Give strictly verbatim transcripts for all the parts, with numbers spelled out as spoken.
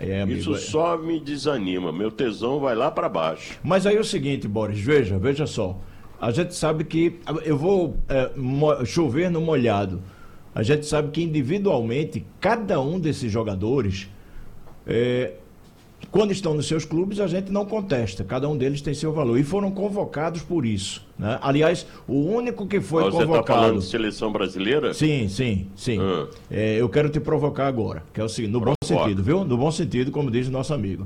É, amigo, Isso é... só me desanima. Meu tesão vai lá para baixo. Mas aí é o seguinte, Boris, veja, veja só. A gente sabe que... Eu vou é, mo... chover no molhado. A gente sabe que individualmente, cada um desses jogadores... É... Quando estão nos seus clubes, a gente não contesta. Cada um deles tem seu valor. E foram convocados por isso, né? Aliás, o único que foi Você convocado... está falando de seleção brasileira? Sim, sim, sim. Ah. É, eu quero te provocar agora, que é o seguinte, no Provoca. bom sentido, viu? No bom sentido, como diz o nosso amigo.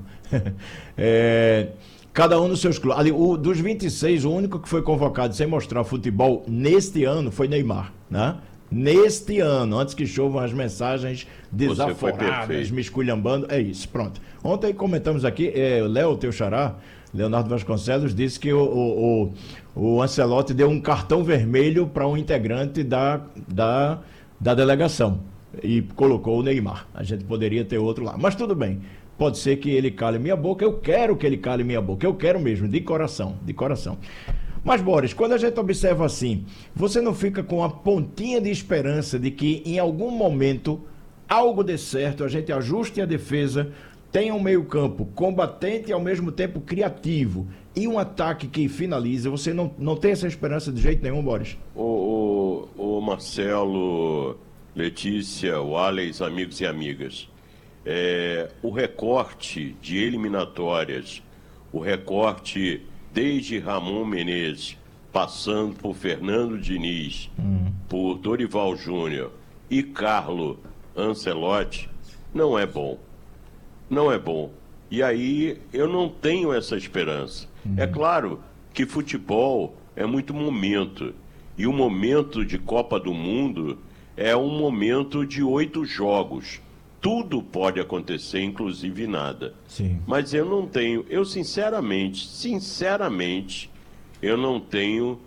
é, cada um nos seus clubes. Ali, o, dos vinte e seis, o único que foi convocado sem mostrar futebol neste ano foi Neymar, né? Neste ano, antes que chovam as mensagens desaforadas, me esculhambando, é isso, pronto. Ontem comentamos aqui, é, o Léo, teu xará, Leonardo Vasconcelos, disse que o, o, o, o Ancelotti deu um cartão vermelho para um integrante da, da, da delegação e colocou o Neymar. A gente poderia ter outro lá, mas tudo bem. Pode ser que ele cale minha boca, eu quero que ele cale minha boca, eu quero mesmo, de coração, de coração. Mas, Boris, quando a gente observa assim, você não fica com a pontinha de esperança de que em algum momento algo dê certo, a gente ajuste a defesa, tenha um meio-campo combatente e ao mesmo tempo criativo e um ataque que finaliza? Você não, não tem essa esperança de jeito nenhum, Boris? O, o, o Marcelo, Letícia, o Alex, amigos e amigas, é, o recorte de eliminatórias, o recorte desde Ramon Menezes, passando por Fernando Diniz, hum. por Dorival Júnior e Carlo Ancelotti, não é bom. Não é bom. E aí eu não tenho essa esperança. Hum. É claro que futebol é muito momento. E o momento de Copa do Mundo é um momento de oito jogos. Tudo pode acontecer, inclusive nada. Sim. Mas eu não tenho, eu sinceramente, sinceramente, eu não tenho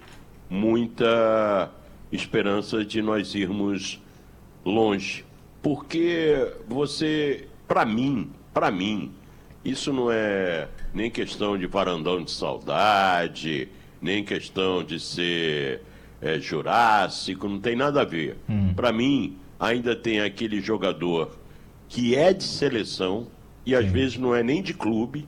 muita esperança de nós irmos longe. Porque você, para mim, para mim, isso não é nem questão de varandão de saudade, nem questão de ser é, jurássico, não tem nada a ver. Hum. Para mim, ainda tem aquele jogador que é de seleção, e às Sim. vezes não é nem de clube,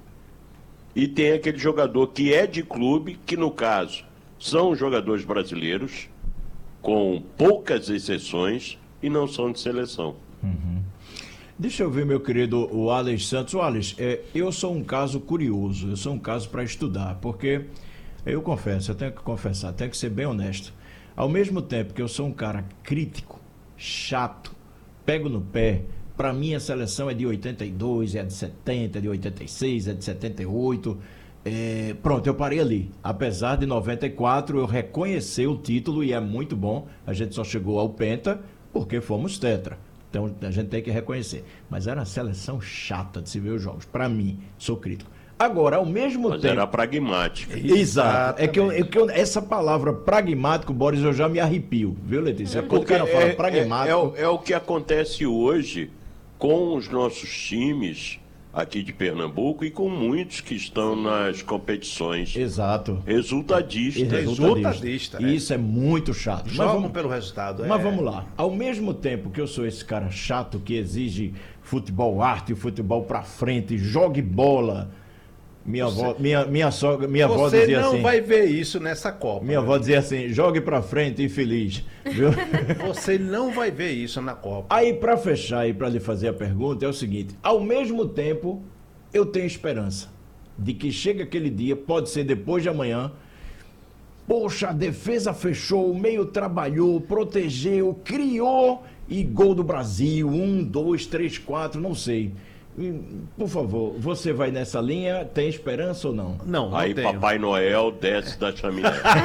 e tem aquele jogador que é de clube, que no caso são jogadores brasileiros, com poucas exceções, e não são de seleção. Uhum. Deixa eu ver, meu querido, o Alex Santos. O Alex, é, eu sou um caso curioso, eu sou um caso para estudar, porque eu confesso, eu tenho que confessar, tenho que ser bem honesto. Ao mesmo tempo que eu sou um cara crítico, chato, pego no pé, para mim a seleção é de oitenta e dois, é de setenta, é de oitenta e seis, é de setenta e oito. É, pronto, eu parei ali. Apesar de noventa e quatro eu reconhecer o título e é muito bom. A gente só chegou ao Penta porque fomos tetra. Então a gente tem que reconhecer. Mas era uma seleção chata de se ver os jogos. Para mim, sou crítico. Agora, ao mesmo Mas tempo... era pragmática. Exato. É que, eu, é que eu, essa palavra pragmático, Boris, eu já me arrepio. Viu, Letícia? Quando o cara fala é, pragmático... É, é, é o que acontece hoje com os nossos times aqui de Pernambuco e com muitos que estão nas competições. Exato. Resultadistas. Resultadista. É. Isso é muito chato. Jogam mas vamos, pelo resultado. Mas é... vamos lá. Ao mesmo tempo que eu sou esse cara chato que exige futebol arte, futebol pra frente, jogue bola... Minha você, avó, minha, minha sogra, minha avó dizia assim... Você não vai ver isso nessa Copa. Minha avó dizia assim, jogue pra frente e feliz. Viu? Você não vai ver isso na Copa. Aí, pra fechar e pra lhe fazer a pergunta, é o seguinte. Ao mesmo tempo, eu tenho esperança de que chegue aquele dia, pode ser depois de amanhã. Poxa, a defesa fechou, o meio trabalhou, protegeu, criou e gol do Brasil. Um, dois, três, quatro, não sei. Por favor, você vai nessa linha, tem esperança ou não? Não, não Aí tenho. Papai Noel desce da chaminé.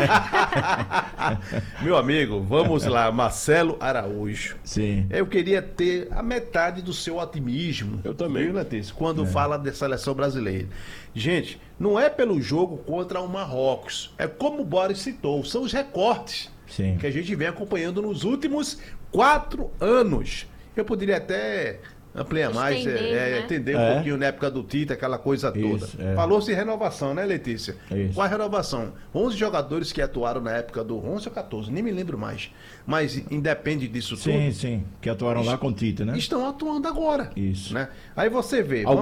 Meu amigo, vamos lá, Marcelo Araújo. Sim. Eu queria ter a metade do seu otimismo. Eu também. Viu, Letícia? Quando é. fala da seleção brasileira. Gente, não é pelo jogo contra o Marrocos. É como o Boris citou, são os recortes Sim. que a gente vem acompanhando nos últimos quatro anos. Eu poderia até... ampliar mais, Estender, é, é, né? entender um É. pouquinho na época do Tite, aquela coisa toda. Isso, é. Falou-se em renovação, né, Letícia? Isso. Qual a renovação? onze jogadores que atuaram na época do onze ou quatorze, nem me lembro mais. Mas independe disso Sim, tudo. sim, que atuaram lá com o Tite, né? Estão atuando agora. Isso. Né? Aí você vê... Alguns